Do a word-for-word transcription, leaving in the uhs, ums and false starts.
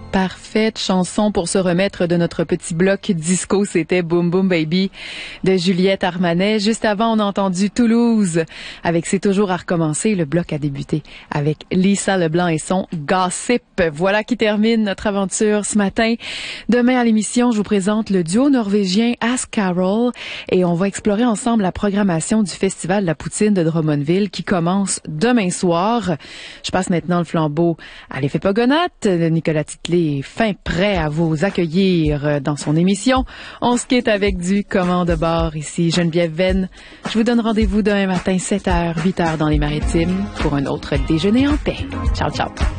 parfaite chanson pour se remettre de notre petit bloc disco. C'était Boom Boom Baby de Juliette Armanet. Juste avant, on a entendu Toulouse avec C'est toujours à recommencer. Le bloc a débuté avec Lisa Leblanc et son Gossip. Voilà qui termine notre aventure ce matin. Demain à l'émission, je vous présente le duo norvégien Ask Carol et on va explorer ensemble la programmation du Festival de la Poutine de Drummondville qui commence demain soir. Je passe maintenant le flambeau à l'effet Pogonatte. Nicolas Titley est fin prêt à vous accueillir dans son émission. On se quitte avec du Comment de bord. Ici Geneviève Venn. Je vous donne rendez-vous demain matin sept heures, huit heures dans les Maritimes pour un autre déjeuner en paix. Ciao, ciao.